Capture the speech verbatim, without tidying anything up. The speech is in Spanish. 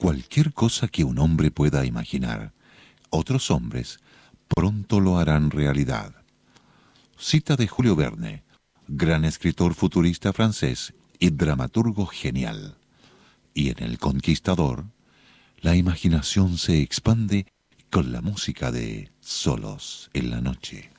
Cualquier cosa que un hombre pueda imaginar, otros hombres pronto lo harán realidad. Cita de Julio Verne, gran escritor futurista francés y dramaturgo genial. Y en El Conquistador, la imaginación se expande con la música de Solos en la Noche.